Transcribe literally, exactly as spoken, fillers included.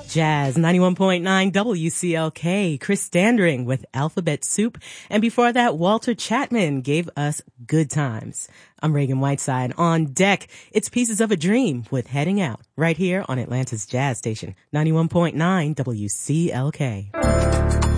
Jazz ninety-one point nine W C L K, Chris Standring with Alphabet Soup. And before that, Walter Chapman gave us Good Times. I'm Reagan Whiteside. On deck, it's Pieces of a Dream with Heading Out right here on Atlanta's Jazz Station, ninety-one point nine W C L K.